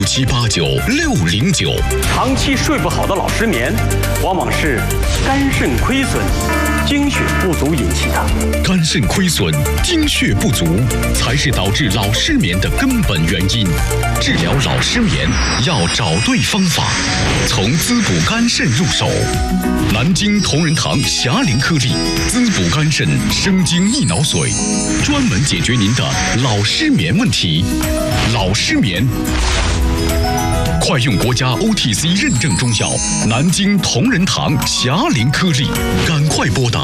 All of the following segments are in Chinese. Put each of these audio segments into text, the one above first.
789-609。 长期睡不好的老失眠，往往是肝肾亏损、精血不足引起的。 肝肾亏损、精血不足才是导致老失眠的根本原因。治疗老失眠要找对方法，从滋补肝肾入手。南京同仁堂霞龄颗粒滋补肝肾生津益脑髓，专门解决您的老失眠问题。老失眠，快用国家 OTC 认证中药南京同仁堂霞龄颗粒，赶快拨打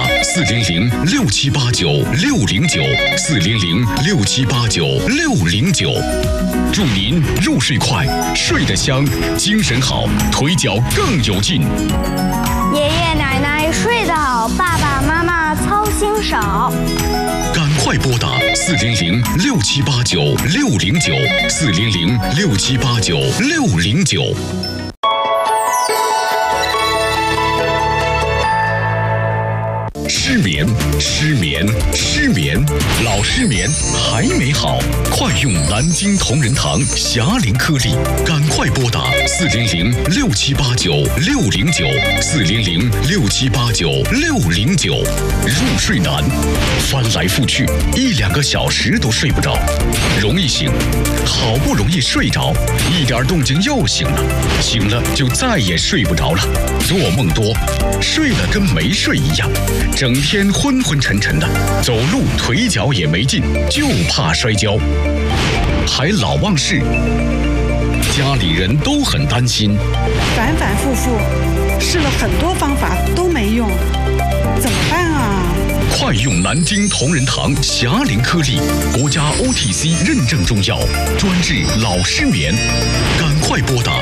400-6789-609，400-6789-609，祝您入睡快，睡得香，精神好，腿脚更有劲。 爷爷奶奶睡得好，爸爸妈妈操心少。 赶快拨打400-6789-609，400-6789-609。失眠，老失眠还没好，快用南京同仁堂霞龄颗粒，赶快拨打400-6789-609，400-6789-609。入睡难，翻来覆去1-2个小时都睡不着，容易醒，好不容易睡着，一点动静又醒了，醒了就再也睡不着了，做梦多，睡了跟没睡一样，整天昏昏沉沉的，走路腿脚也没劲，就怕摔跤，还老忘事，家里人都很担心， 反反复复试了很多方法都没用，怎么办啊？ 快用南京同仁堂霞龄颗粒，国家 OTC 认证中药，专治老失眠。赶快拨打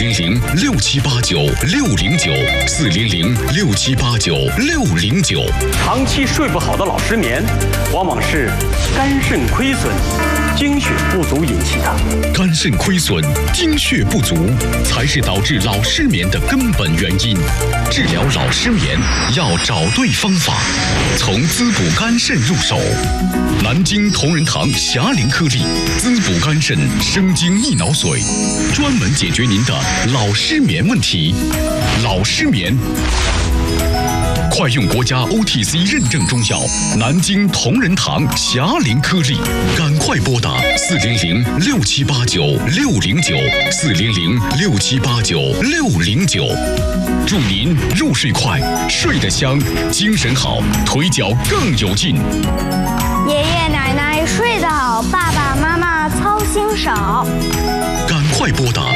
400-6789-609，400-6789-609。 长期睡不好的老失眠，往往是肝肾亏损、精血不足引起的。 肝肾亏损、精血不足才是导致老失眠的根本原因。治疗老失眠要找对方法，从滋补肝肾入手。南京同仁堂霞龄颗粒滋补肝肾生津益脑髓，专门解决您的老失眠问题。老失眠，快用国家 OTC 认证中药南京同仁堂霞龄颗粒，赶快拨打400-6789-609，400-6789-609。祝您入睡快，睡得香，精神好，腿脚更有劲。 爷爷奶奶睡得好，爸爸妈妈操心少。 赶快拨打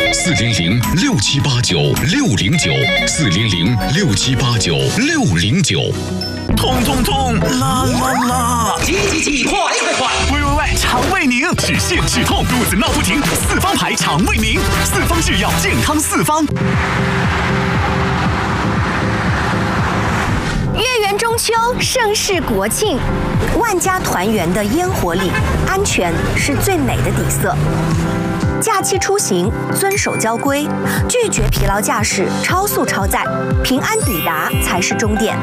400-6789-609，400-6789-609。 痛，啦，急，快，喂，肠胃宁，止泻止痛，肚子闹不停，四方牌肠胃宁，四方制药，健康四方。 月圆中秋，盛世国庆，万家团圆的烟火里，安全是最美的底色。假期出行，遵守交规，拒绝疲劳驾驶、超速超载，平安抵达才是终点。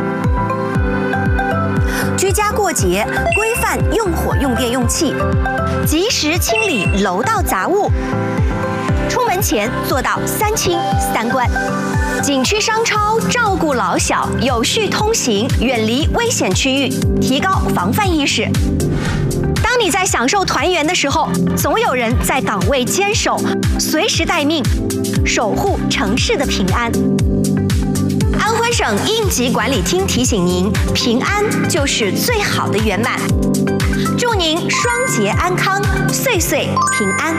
居家过节，规范用火、用电、用气，及时清理楼道杂物。出门前做到3清3关。景区商超照顾老小，有序通行，远离危险区域，提高防范意识。当你在享受团圆的时候，总有人在岗位坚守，随时待命，守护城市的平安。安徽省应急管理厅提醒您，平安就是最好的圆满。祝您双节安康，岁岁平安。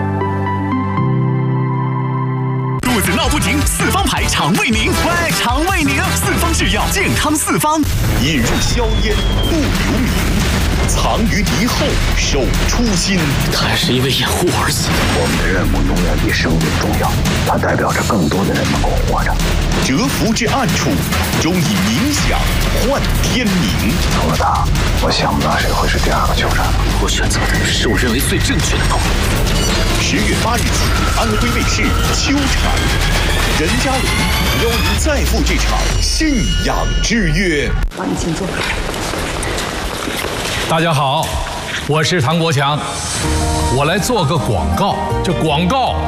肚子闹不停，四方牌肠胃宁，喂，肠胃宁，四方制药，健康四方。 引入硝烟不留名，藏于敌后守初心。 他是因为掩护而死。 我们的任务永远比生命重要，它代表着更多的人能够活着。 蛰伏至暗处，终以冥想换天明。 除了他，我想不到谁会是第2个酋长。 我选择的是我认为最正确的道路。 10月8日起，安徽卫视秋蝉，任嘉伦邀您再赴这场信仰之约。 你请坐。 大家好， 我是唐国强，我来做个广告，这广告